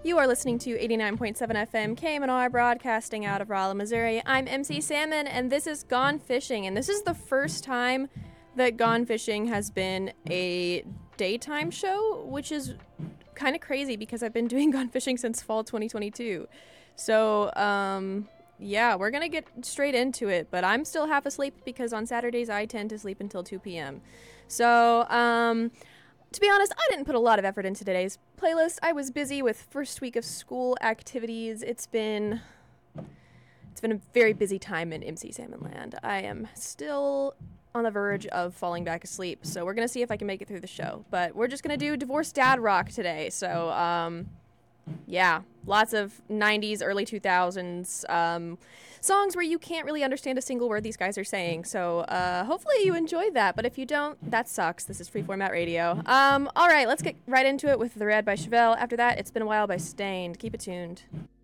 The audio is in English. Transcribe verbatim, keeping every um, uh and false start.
You are listening to eighty-nine point seven F M K M N R, broadcasting out of Rolla, Missouri. I'm M C Salmon, and this is Gone Fishing, and this is the first time that Gone Fishing has been a daytime show, which is kind of crazy because I've been doing Gone Fishing since fall twenty twenty-two. So, um, yeah, we're going to get straight into it, but I'm still half asleep because on Saturdays I tend to sleep until two p.m. So, um... to be honest, I didn't put a lot of effort into today's playlist. I was busy with first week of school activities. It's been it's been a very busy time in M C Salmon Land. I am still on the verge of falling back asleep, so we're gonna see if I can make it through the show. But we're just gonna do divorced dad rock today. So um, yeah, lots of nineties, early two thousands um, songs where you can't really understand a single word these guys are saying. So uh, hopefully you enjoy that. But if you don't, that sucks. This is Free Format Radio. Um, all right, let's get right into it with The Red by Chevelle. After that, It's Been a While by Stained. Keep it tuned.